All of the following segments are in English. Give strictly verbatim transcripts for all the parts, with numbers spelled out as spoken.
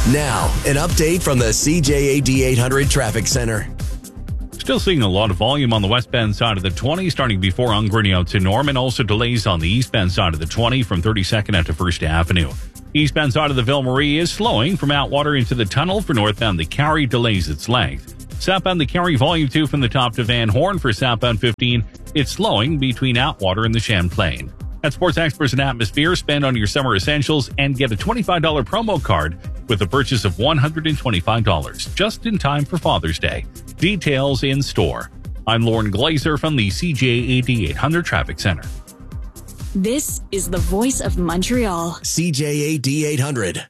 Now, an update from the C J A D eight hundred Traffic Center. Still seeing a lot of volume on the westbound side of the twenty, starting before Ungrini out to Norman. Also delays on the eastbound side of the twenty from thirty-second out to First Avenue. Eastbound side of the Ville Marie is slowing from Atwater into the tunnel. For northbound the Cary delays its length. Southbound the Cary volume two from the top to Van Horn. For southbound fifteen, it's slowing between Atwater and the Champlain. At Sports Experts and Atmosphere, spend on your summer essentials and get a twenty-five dollars promo card with a purchase of one hundred twenty-five dollars, just in time for Father's Day. Details in store. I'm Lauren Glazer from the C J A D eight hundred Traffic Center. This is the voice of Montreal. C J A D eight hundred.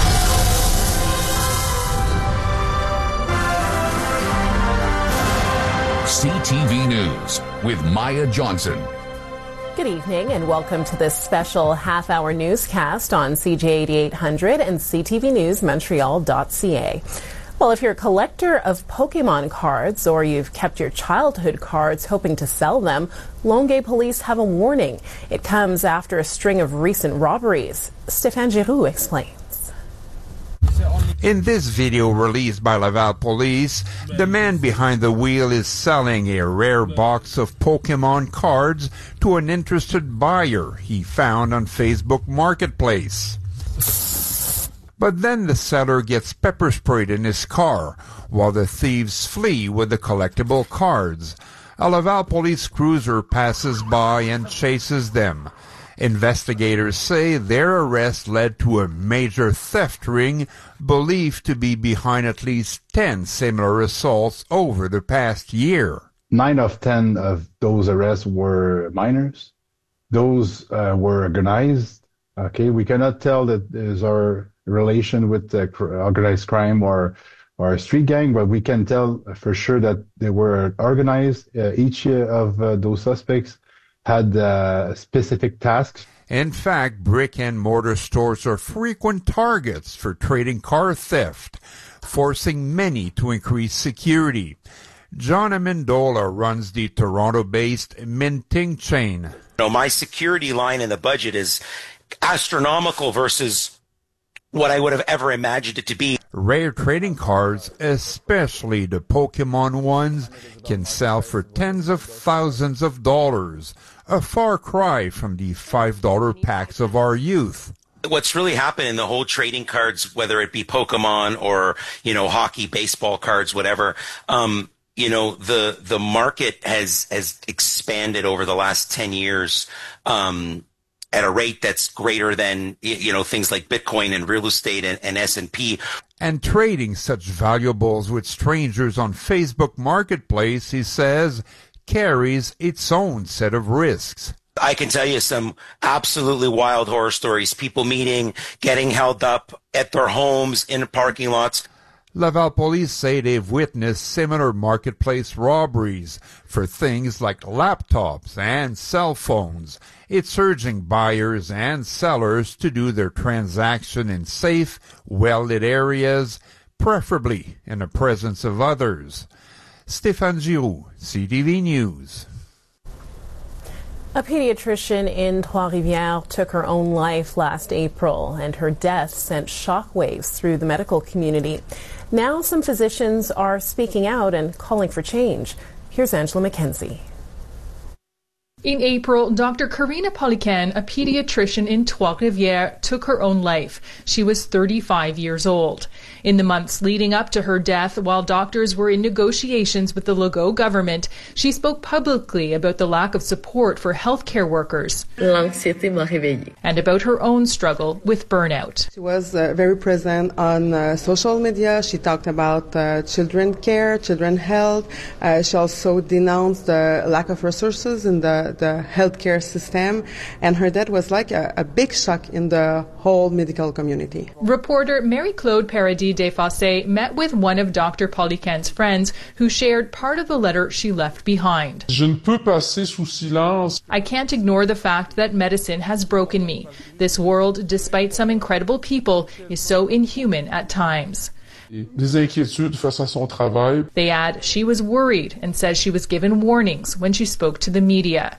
C T V News with Maya Johnson. Good evening and welcome to this special half-hour newscast on C J A D eight hundred and C T V News Montreal dot C A. Well, if you're a collector of Pokemon cards or you've kept your childhood cards hoping to sell them, Longueuil police have a warning. It comes after a string of recent robberies. Stéphane Giroux explains. In this video released by Laval Police, the man behind the wheel is selling a rare box of Pokemon cards to an interested buyer he found on Facebook Marketplace. But then the seller gets pepper sprayed in his car, while the thieves flee with the collectible cards. A Laval Police cruiser passes by and chases them. Investigators say their arrest led to a major theft ring believed to be behind at least ten similar assaults over the past year. Nine of ten of those arrests were minors. Those uh, were organized. Okay, we cannot tell that there's our relation with the organized crime or or a street gang, but we can tell for sure that they were organized. Uh, each of uh, those suspects had uh, specific tasks. In fact, brick and mortar stores are frequent targets for trading car theft, forcing many to increase security. John Amendola runs the Toronto-based Minting chain. You know, my security line in the budget is astronomical versus what I would have ever imagined it to be. Rare trading cards, especially the Pokemon ones, can sell for tens of thousands of dollars, a far cry from the five dollar packs of our youth. What's really happened in the whole trading cards, whether it be Pokemon or, you know, hockey, baseball cards, whatever, um, you know, the the market has has expanded over the last ten years. Um, at a rate that's greater than, you know, things like Bitcoin and real estate and, and S and P. And trading such valuables with strangers on Facebook Marketplace, he says, carries its own set of risks. I can tell you some absolutely wild horror stories. People meeting, getting held up at their homes, in parking lots. Laval police say they've witnessed similar marketplace robberies for things like laptops and cell phones. It's urging buyers and sellers to do their transaction in safe, well-lit areas, preferably in the presence of others. Stéphane Giroux, C T V News. A pediatrician in Trois-Rivières took her own life last April, and her death sent shockwaves through the medical community. Now some physicians are speaking out and calling for change. Here's Angela McKenzie. In April, Doctor Karina Polican, a pediatrician in Trois-Rivières, took her own life. She was thirty-five years old. In the months leading up to her death, while doctors were in negotiations with the Legault government, she spoke publicly about the lack of support for healthcare workers and about her own struggle with burnout. She was uh, very present on uh, social media. She talked about uh, children care, children health. Uh, she also denounced the lack of resources in the, the healthcare system, and her death was like a, a big shock in the whole medical community. Reporter Marie-Claude Paradis Desfossés met with one of Doctor Polican's friends who shared part of the letter she left behind. Je ne peux passer sous silence. I can't ignore the fact that medicine has broken me. This world, despite some incredible people, is so inhuman at times. Des inquiétudes face à son travail. They add she was worried and says she was given warnings when she spoke to the media.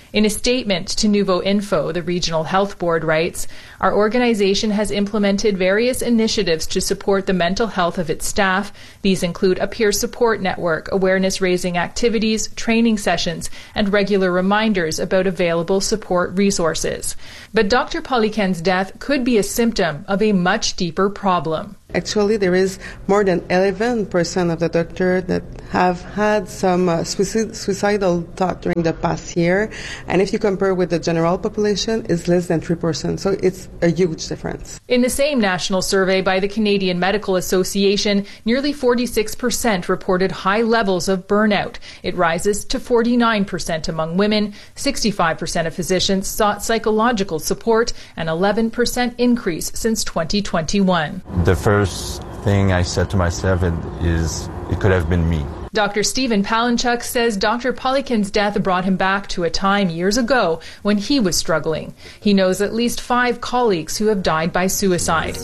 In a statement to Nouveau Info, the Regional Health Board writes, "Our organization has implemented various initiatives to support the mental health of its staff. These include a peer support network, awareness-raising activities, training sessions, and regular reminders about available support resources." But Doctor Poliquin's death could be a symptom of a much deeper problem. Actually, there is more than eleven percent of the doctors that have had some uh, suicid, suicidal thought during the past year. And if you compare with the general population, it's less than three percent. So it's a huge difference. In the same national survey by the Canadian Medical Association, nearly forty-six percent reported high levels of burnout. It rises to forty-nine percent among women, sixty-five percent of physicians sought psychological support, and eleven percent increase since twenty twenty-one. The first thing I said to myself is, it could have been me. Doctor Stephen Palinchuk says Doctor Poliquin's death brought him back to a time years ago when he was struggling. He knows at least five colleagues who have died by suicide.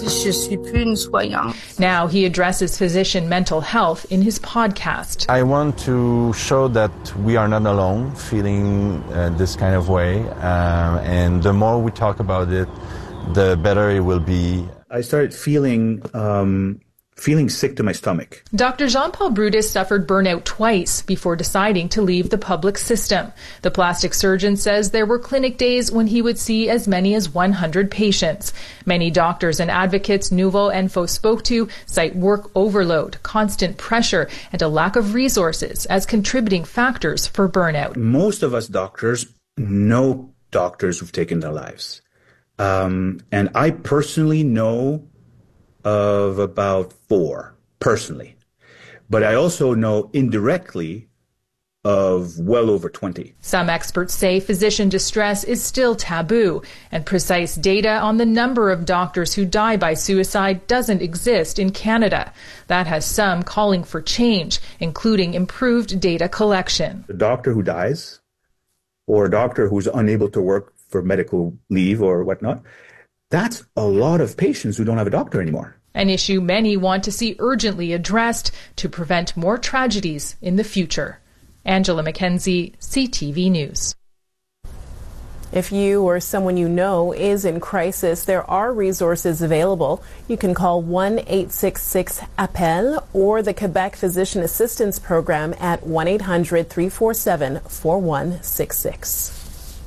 Now he addresses physician mental health in his podcast. I want to show that we are not alone feeling uh, this kind of way, uh, and the more we talk about it, the better it will be. I started feeling um, feeling sick to my stomach. Doctor Jean-Paul Brutus suffered burnout twice before deciding to leave the public system. The plastic surgeon says there were clinic days when he would see as many as one hundred patients. Many doctors and advocates Nouveau Info spoke to cite work overload, constant pressure, and a lack of resources as contributing factors for burnout. Most of us doctors know doctors who've taken their lives. Um, and I personally know of about four, personally. But I also know indirectly of well over twenty. Some experts say physician distress is still taboo, and precise data on the number of doctors who die by suicide doesn't exist in Canada. That has some calling for change, including improved data collection. A doctor who dies, or a doctor who's unable to work for medical leave or whatnot, that's a lot of patients who don't have a doctor anymore. An issue many want to see urgently addressed to prevent more tragedies in the future. Angela McKenzie, C T V News. If you or someone you know is in crisis, there are resources available. You can call one eight six six appel or the Quebec Physician Assistance Program at one eight hundred, three four seven, four one six six.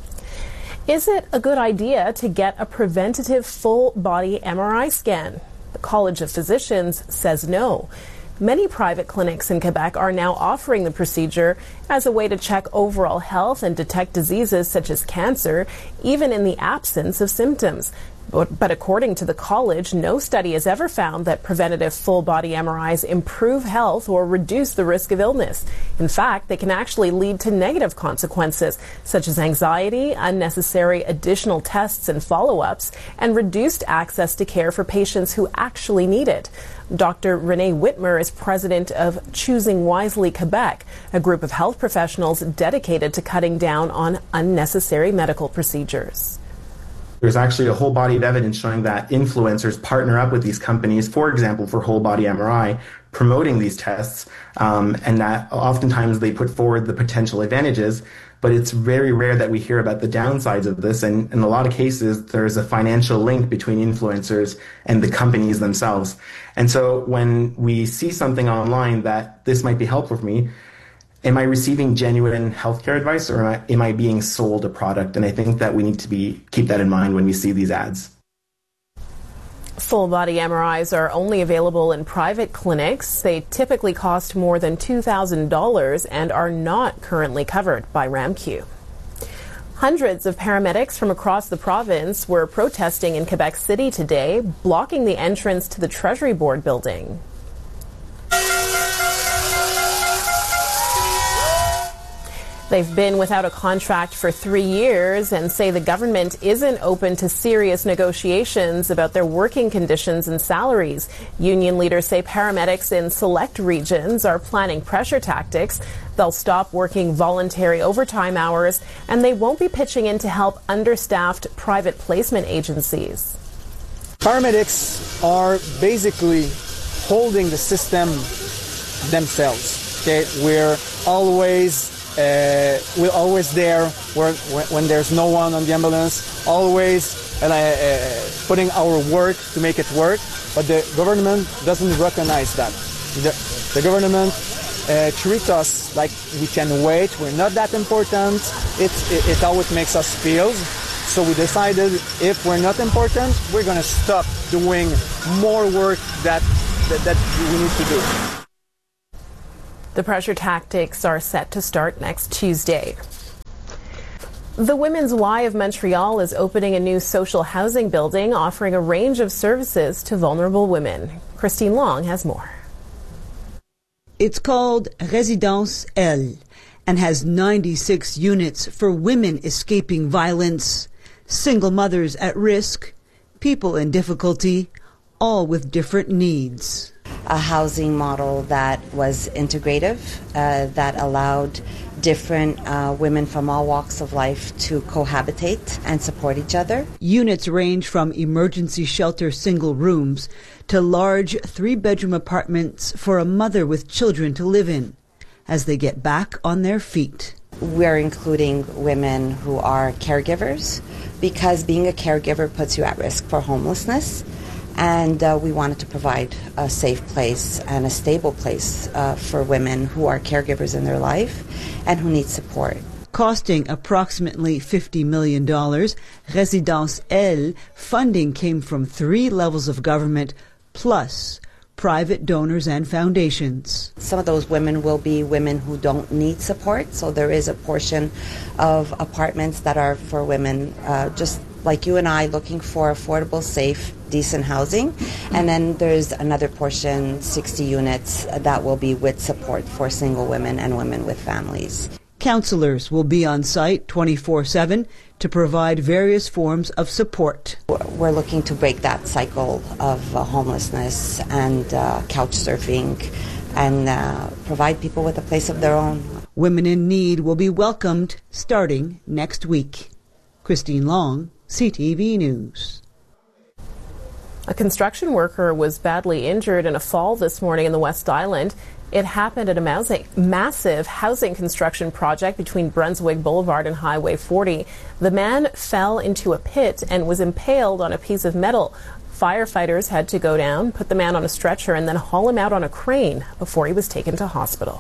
Is it a good idea to get a preventative full-body M R I scan? The College of Physicians says no. Many private clinics in Quebec are now offering the procedure as a way to check overall health and detect diseases such as cancer, even in the absence of symptoms. But, but according to the college, no study has ever found that preventative full-body M R Is improve health or reduce the risk of illness. In fact, they can actually lead to negative consequences, such as anxiety, unnecessary additional tests and follow-ups, and reduced access to care for patients who actually need it. Doctor Renee Whitmer is president of Choosing Wisely Quebec, a group of health professionals dedicated to cutting down on unnecessary medical procedures. There's actually a whole body of evidence showing that influencers partner up with these companies, for example, for whole body M R I, promoting these tests, um, and that oftentimes they put forward the potential advantages, but it's very rare that we hear about the downsides of this, and in a lot of cases, there's a financial link between influencers and the companies themselves. And so when we see something online that this might be helpful for me, am I receiving genuine healthcare advice, or am I, am I being sold a product? And I think that we need to be keep that in mind when we see these ads. Full-body M R Is are only available in private clinics. They typically cost more than two thousand dollars and are not currently covered by RAMQ. Hundreds of paramedics from across the province were protesting in Quebec City today, blocking the entrance to the Treasury Board building. They've been without a contract for three years and say the government isn't open to serious negotiations about their working conditions and salaries. Union leaders say paramedics in select regions are planning pressure tactics. They'll stop working voluntary overtime hours, and they won't be pitching in to help understaffed private placement agencies. Paramedics are basically holding the system themselves. Okay, we're always uh, we're always there when, when there's no one on the ambulance, always uh, uh, putting our work to make it work, but the government doesn't recognize that. The, the government uh, treats us like we can wait, we're not that important, it's it, it how it makes us feel. So we decided if we're not important, we're going to stop doing more work that, that, that we need to do. The pressure tactics are set to start next Tuesday. The Women's Y of Montreal is opening a new social housing building offering a range of services to vulnerable women. Christine Long has more. It's called Résidence L and has ninety-six units for women escaping violence, single mothers at risk, people in difficulty, all with different needs. A housing model that was integrative, uh, that allowed different uh, women from all walks of life to cohabitate and support each other. Units range from emergency shelter single rooms to large three-bedroom apartments for a mother with children to live in as they get back on their feet. We're including women who are caregivers because being a caregiver puts you at risk for homelessness. And uh, we wanted to provide a safe place and a stable place uh, for women who are caregivers in their life and who need support. Costing approximately fifty million dollars, Résidence L funding came from three levels of government plus private donors and foundations. Some of those women will be women who don't need support, so there is a portion of apartments that are for women uh, just like you and I looking for affordable, safe, decent housing. And then there's another portion, sixty units, that will be with support for single women and women with families. Counselors will be on site twenty-four seven to provide various forms of support. We're looking to break that cycle of uh, homelessness and uh, couch surfing and uh, provide people with a place of their own. Women in need will be welcomed starting next week. Christine Long, C T V News. A construction worker was badly injured in a fall this morning in the West Island. It happened at a massive housing construction project between Brunswick Boulevard and Highway forty. The man fell into a pit and was impaled on a piece of metal. Firefighters had to go down, put the man on a stretcher, and then haul him out on a crane before he was taken to hospital.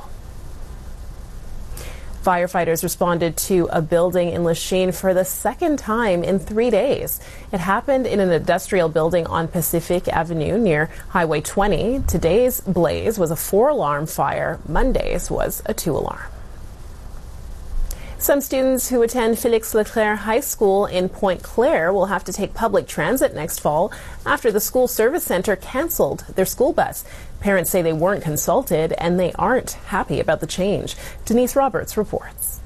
Firefighters responded to a building in Lachine for the second time in three days. It happened in an industrial building on Pacific Avenue near Highway twenty. Today's blaze was a four-alarm fire. Monday's was a two-alarm. Some students who attend Félix Leclerc High School in Pointe Claire will have to take public transit next fall after the school service center canceled their school bus. Parents say they weren't consulted and they aren't happy about the change. Denise Roberts reports.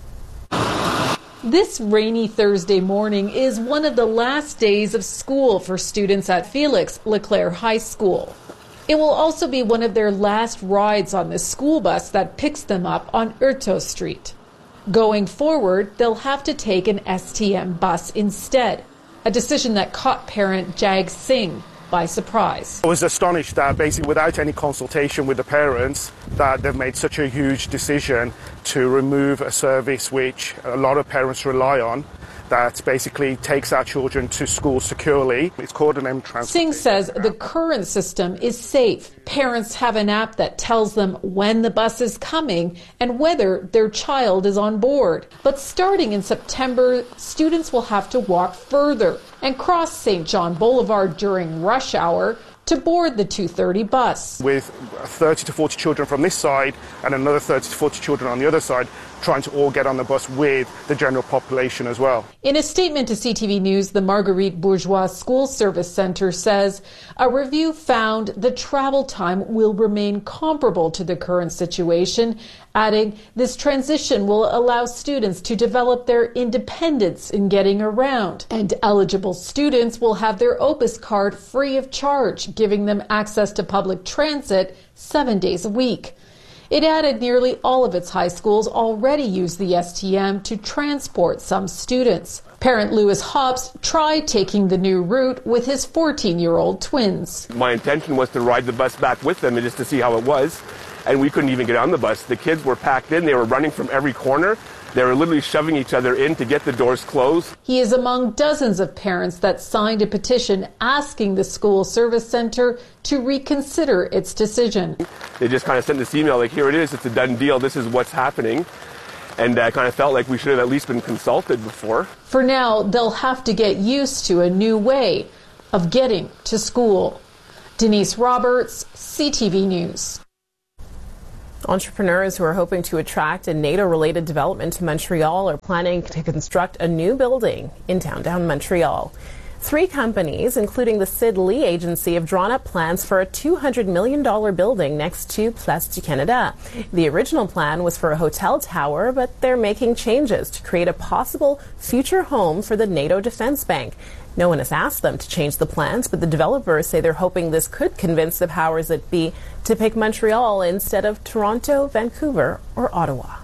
This rainy Thursday morning is one of the last days of school for students at Félix Leclerc High School. It will also be one of their last rides on the school bus that picks them up on Urto Street. Going forward, they'll have to take an S T M bus instead, a decision that caught parent Jag Singh by surprise. I was astonished that basically without any consultation with the parents that they've made such a huge decision to remove a service which a lot of parents rely on, that basically takes our children to school securely. It's called an M-Transport. Singh says the current system is safe. Parents have an app that tells them when the bus is coming and whether their child is on board. But starting in September, students will have to walk further and cross Saint John Boulevard during rush hour to board the two thirty bus. With thirty to forty children from this side and another thirty to forty children on the other side, trying to all get on the bus with the general population as well. In a statement to C T V News, the Marguerite Bourgeois School Service Center says a review found the travel time will remain comparable to the current situation, adding this transition will allow students to develop their independence in getting around, and eligible students will have their Opus card free of charge, giving them access to public transit seven days a week. It added nearly all of its high schools already use the S T M to transport some students. Parent Lewis Hobbs tried taking the new route with his fourteen-year-old twins. My intention was to ride the bus back with them and just to see how it was, and we couldn't even get on the bus. The kids were packed in. They were running from every corner. They were literally shoving each other in to get the doors closed. He is among dozens of parents that signed a petition asking the school service center to reconsider its decision. They just kind of sent this email like, here it is, it's a done deal, this is what's happening. And I kind of felt like we should have at least been consulted before. For now, they'll have to get used to a new way of getting to school. Denise Roberts, C T V News. Entrepreneurs who are hoping to attract a NATO-related development to Montreal are planning to construct a new building in downtown Montreal. Three companies, including the Sid Lee Agency, have drawn up plans for a two hundred million dollars building next to Place du Canada. The original plan was for a hotel tower, but they're making changes to create a possible future home for the NATO Defense Bank. No one has asked them to change the plans, but the developers say they're hoping this could convince the powers that be to pick Montreal instead of Toronto, Vancouver, or Ottawa.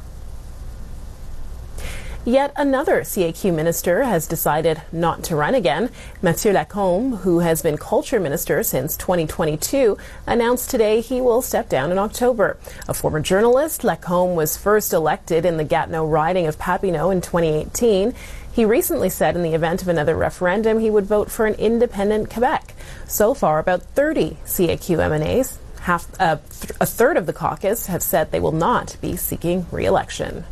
Yet another C A Q minister has decided not to run again. Mathieu Lacombe, who has been culture minister since twenty twenty-two, announced today he will step down in October. A former journalist, Lacombe was first elected in the Gatineau riding of Papineau in twenty eighteen. He recently said in the event of another referendum he would vote for an independent Quebec. So far, about thirty C A Q M N As, half, uh, th- a third of the caucus, have said they will not be seeking re-election.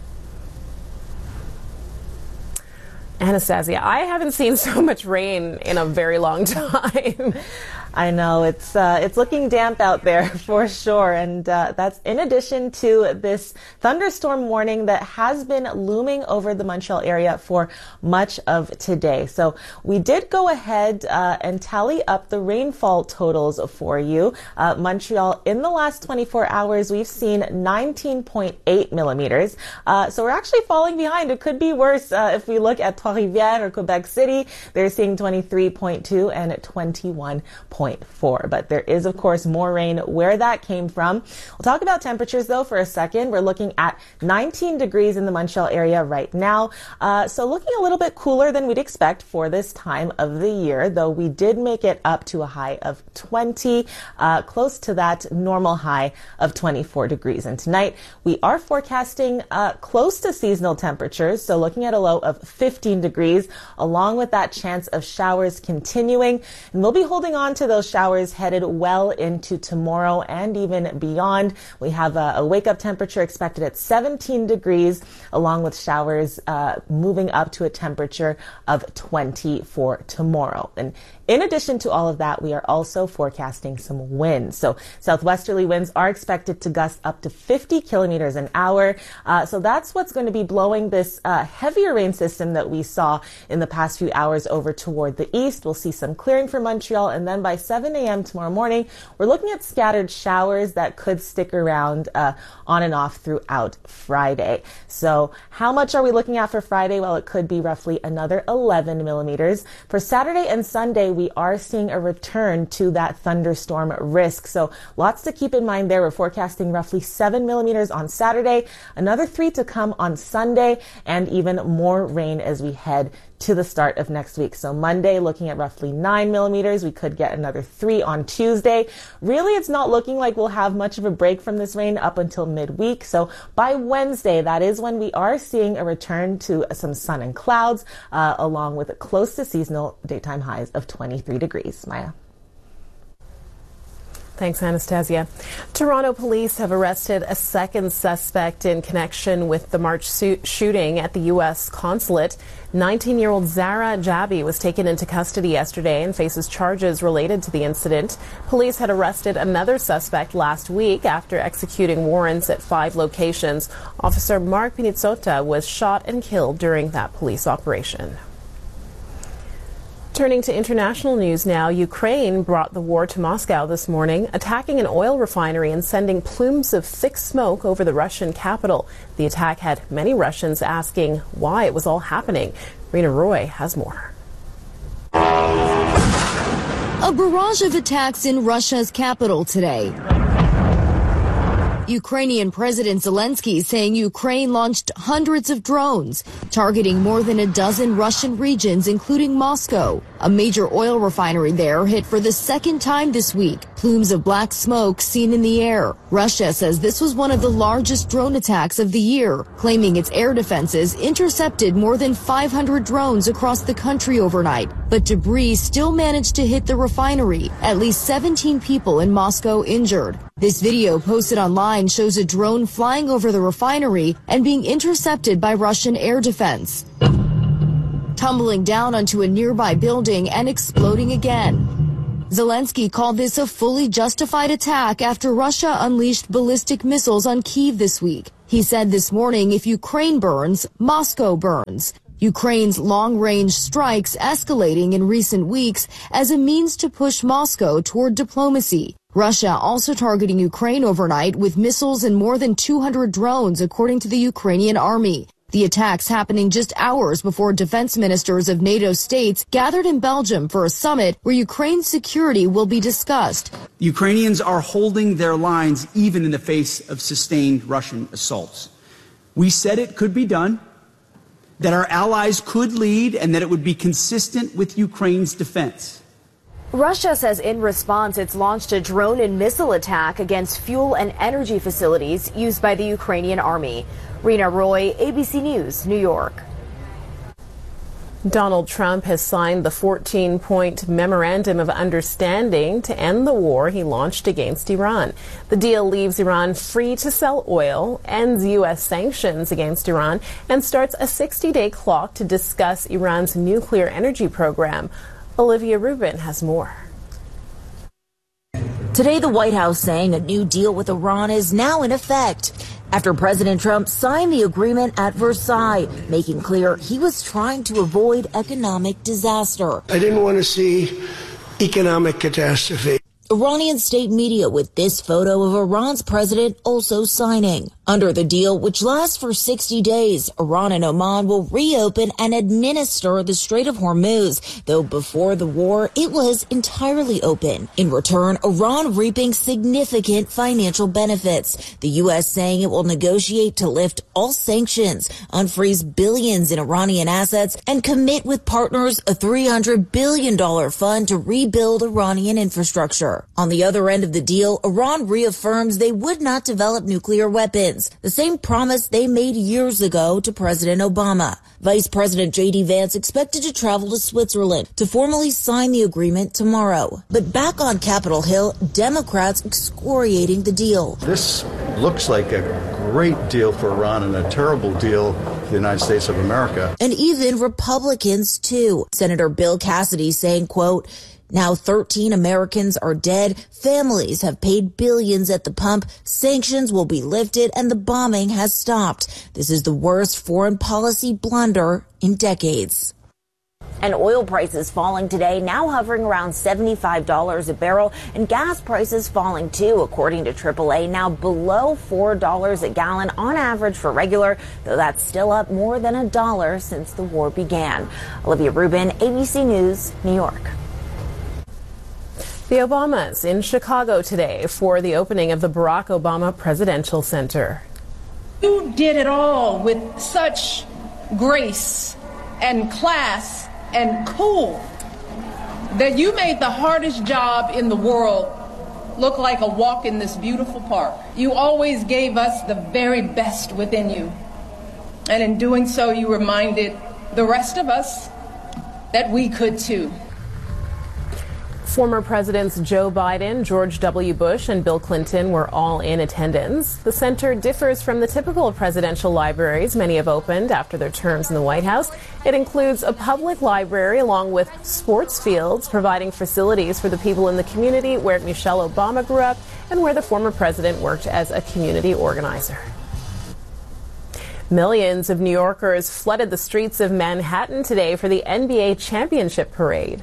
Anastasia, I haven't seen so much rain in a very long time. I know it's uh, it's looking damp out there for sure, and uh, that's in addition to this thunderstorm warning that has been looming over the Montreal area for much of today. So we did go ahead uh, and tally up the rainfall totals for you. Uh, Montreal, in the last twenty-four hours, we've seen nineteen point eight millimeters. Uh, so we're actually falling behind. It could be worse uh, if we look at Trois-Rivières or Quebec City. They're seeing twenty-three point two and twenty-one point four. But there is, of course, more rain where that came from. We'll talk about temperatures, though, for a second. We're looking at nineteen degrees in the Montreal area right now. Uh, so looking a little bit cooler than we'd expect for this time of the year, though we did make it up to a high of twenty, uh, close to that normal high of twenty-four degrees. And tonight, we are forecasting uh, close to seasonal temperatures. So looking at a low of fifteen degrees, along with that chance of showers continuing. And we'll be holding on to those showers headed well into tomorrow and even beyond. We have a, a wake-up temperature expected at seventeen degrees, along with showers uh, moving up to a temperature of twenty for tomorrow. And in addition to all of that, we are also forecasting some winds. So southwesterly winds are expected to gust up to fifty kilometers an hour. Uh, so that's what's going to be blowing this uh, heavier rain system that we saw in the past few hours over toward the east. We'll see some clearing for Montreal, and then by seven a.m. tomorrow morning, we're looking at scattered showers that could stick around uh, on and off throughout Friday. So how much are we looking at for Friday? Well, it could be roughly another eleven millimeters. For Saturday and Sunday, we are seeing a return to that thunderstorm risk. So lots to keep in mind there. We're forecasting roughly seven millimeters on Saturday, another three to come on Sunday, and even more rain as we head to the start of next week. So Monday, looking at roughly nine millimeters. We could get another three on Tuesday. Really, it's not looking like we'll have much of a break from this rain up until midweek. So by Wednesday, that is when we are seeing a return to some sun and clouds, uh, along with close to seasonal daytime highs of twenty-three degrees. Maya. Thanks, Anastasia. Toronto police have arrested a second suspect in connection with the March su- shooting at the U S consulate. nineteen-year-old Zara Jabi was taken into custody yesterday and faces charges related to the incident. Police had arrested another suspect last week after executing warrants at five locations. Officer Mark Pinizzota was shot and killed during that police operation. Turning to international news now, Ukraine brought the war to Moscow this morning, attacking an oil refinery and sending plumes of thick smoke over the Russian capital. The attack had many Russians asking why it was all happening. Rena Roy has more. A barrage of attacks in Russia's capital today. Ukrainian President Zelensky saying Ukraine launched hundreds of drones, targeting more than a dozen Russian regions, including Moscow. A major oil refinery there hit for the second time this week. Plumes of black smoke seen in the air. Russia says this was one of the largest drone attacks of the year, claiming its air defenses intercepted more than five hundred drones across the country overnight. But debris still managed to hit the refinery. At least seventeen people in Moscow injured. This video posted online shows a drone flying over the refinery and being intercepted by Russian air defense, tumbling down onto a nearby building and exploding again. Zelensky called this a fully justified attack after Russia unleashed ballistic missiles on Kyiv this week. He said this morning, if Ukraine burns, Moscow burns. Ukraine's long-range strikes escalating in recent weeks as a means to push Moscow toward diplomacy. Russia also targeting Ukraine overnight with missiles and more than two hundred drones, according to the Ukrainian army. The attacks happening just hours before defense ministers of NATO states gathered in Belgium for a summit where Ukraine's security will be discussed. Ukrainians are holding their lines even in the face of sustained Russian assaults. We said it could be done, that our allies could lead, and that it would be consistent with Ukraine's defense. Russia says in response it's launched a drone and missile attack against fuel and energy facilities used by the Ukrainian army. Rena Roy, A B C News, New York. Donald Trump has signed the fourteen-point Memorandum of Understanding to end the war he launched against Iran. The deal leaves Iran free to sell oil, ends U S sanctions against Iran, and starts a sixty-day clock to discuss Iran's nuclear energy program. Olivia Rubin has more. Today, the White House saying a new deal with Iran is now in effect after President Trump signed the agreement at Versailles, making clear he was trying to avoid economic disaster. I didn't want to see economic catastrophe. Iranian state media with this photo of Iran's president also signing. Under the deal, which lasts for sixty days, Iran and Oman will reopen and administer the Strait of Hormuz, though before the war, it was entirely open. In return, Iran reaping significant financial benefits. The U S saying it will negotiate to lift all sanctions, unfreeze billions in Iranian assets, and commit with partners a three hundred billion dollars fund to rebuild Iranian infrastructure. On the other end of the deal, Iran reaffirms they would not develop nuclear weapons, the same promise they made years ago to President Obama. Vice President J D Vance expected to travel to Switzerland to formally sign the agreement tomorrow. But back on Capitol Hill, Democrats excoriating the deal. This looks like a great deal for Iran and a terrible deal for the United States of America. And even Republicans, too. Senator Bill Cassidy saying, quote, now thirteen Americans are dead, families have paid billions at the pump, sanctions will be lifted, and the bombing has stopped. This is the worst foreign policy blunder in decades. And oil prices falling today, now hovering around seventy-five dollars a barrel, and gas prices falling too, according to triple A, now below four dollars a gallon on average for regular, though that's still up more than a dollar since the war began. Olivia Rubin, A B C News, New York. The Obamas in Chicago today for the opening of the Barack Obama Presidential Center. You did it all with such grace and class and cool that you made the hardest job in the world look like a walk in this beautiful park. You always gave us the very best within you. And in doing so, you reminded the rest of us that we could too. Former Presidents Joe Biden, George W. Bush, and Bill Clinton were all in attendance. The center differs from the typical presidential libraries many have opened after their terms in the White House. It includes a public library along with sports fields, providing facilities for the people in the community where Michelle Obama grew up and where the former president worked as a community organizer. Millions of New Yorkers flooded the streets of Manhattan today for the N B A championship parade.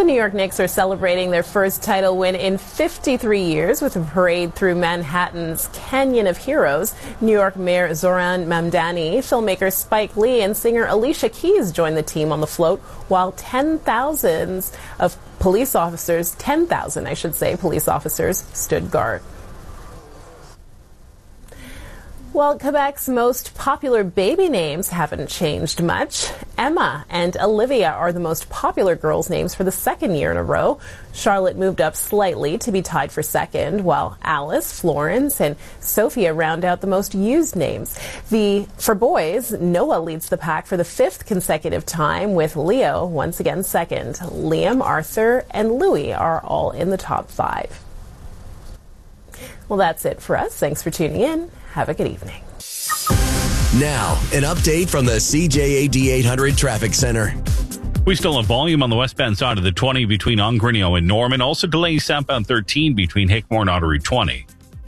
The New York Knicks are celebrating their first title win in fifty-three years with a parade through Manhattan's Canyon of Heroes. New York Mayor Zoran Mamdani, filmmaker Spike Lee, and singer Alicia Keys joined the team on the float, while ten thousands of police officers, ten thousand I should say, police officers stood guard. Well, Quebec's most popular baby names haven't changed much. Emma and Olivia are the most popular girls' names for the second year in a row. Charlotte moved up slightly to be tied for second, while Alice, Florence, and Sophia round out the most used names. The for boys, Noah leads the pack for the fifth consecutive time, with Leo once again second. Liam, Arthur, and Louis are all in the top five. Well, that's it for us. Thanks for tuning in. Have a good evening. Now, an update from the C J A D eight hundred Traffic Center. We still have volume on the westbound side of the twenty between Ongrinio and Norman. Also delays southbound thirteen between Hickmore and Ottery twenty.